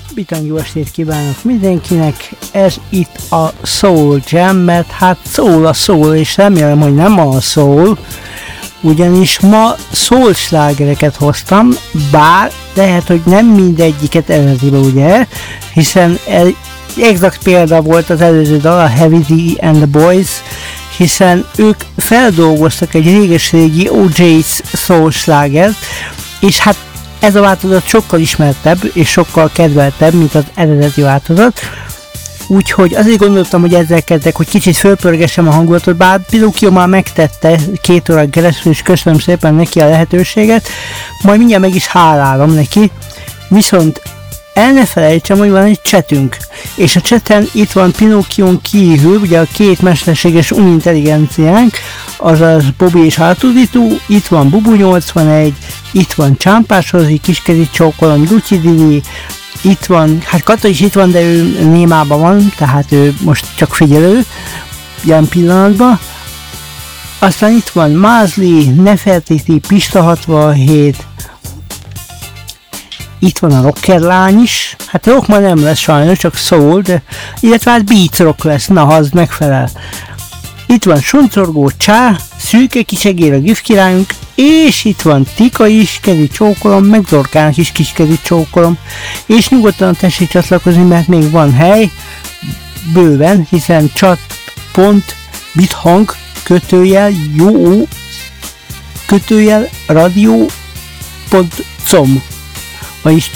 Bitang jó estét kívánok mindenkinek, ez itt a Soul Jam, mert hát szól a soul, és remélem, hogy nem a soul, ugyanis ma soul slágereket hoztam, bár lehet, hogy nem mindegyiket eredetiben, ugye, hiszen exakt példa volt az előző dal, a Heavy D and the Boys, hiszen ők feldolgoztak egy réges-régi OJ's soul slágert, és hát ez a változat sokkal ismertebb és sokkal kedveltebb, mint az eredeti változat. Úgyhogy azért gondoltam, hogy ezzel kezdek, hogy kicsit fölpörgessem a hangulatot, bár Pinocchio már megtette 2 órán keresztül, és köszönöm szépen neki a lehetőséget. Majd mindjárt meg is hálálom neki. Viszont el ne felejtsem, hogy van egy chatünk, és a chaten itt van Pinocchion kívül, ugye a 2 mesterséges unintelligenciánk, azaz Bobby és Artuditú, itt van Bubu 81, itt van Csámpás Rozi, Kiskezi Csókolom, Lucsi Dili, itt van, hát Kata is itt van, de ő némában van, tehát ő most csak figyelő, ilyen pillanatban. Aztán itt van Mázli, Nefertiti, Pista 67, itt van a rocker lány is, hát rock ma nem lesz sajnos, csak soul, de illetve hát beat rock lesz, na az megfelel. Itt van Suncorgó Csá, Szűke Kisegér a GIF királyunk, és itt van Tika is, kezi csókolom, meg Zorkának is kis kezi csókolom, és nyugodtan tessék csatlakozni, mert még van hely, bőven, hiszen chat.bithang _radio.com vagyis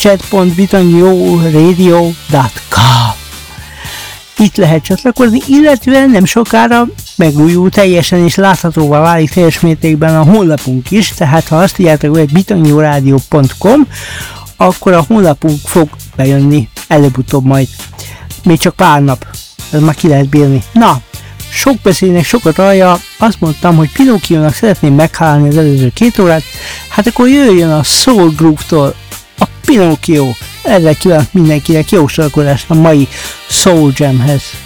chat.bitangyoradio.com. Itt lehet csatlakozni, illetve nem sokára megújul teljesen és láthatóvá válik teljes mértékben a honlapunk is, tehát ha azt írjátok, hogy bitangyoradio.com, akkor a honlapunk fog bejönni előbb-utóbb majd. Még csak pár nap, ez már ki lehet bírni. Na, sok beszélnek, sokat alja, azt mondtam, hogy Pinocchionak szeretném meghálni az előző 2 órát, hát akkor jöjjön a Soul Groove-tól a Pinocchio. Ezzel kívánok mindenkinek jó sorakozást a mai Soul Jamhez.